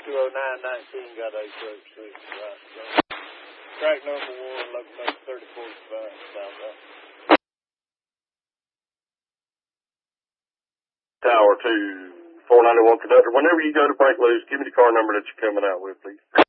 20919 got 836, right? Track number 1, locomotive 3045, southbound. Tower 2, 491 conductor. Whenever you go to break loose, give me the car number that you're coming out with, please.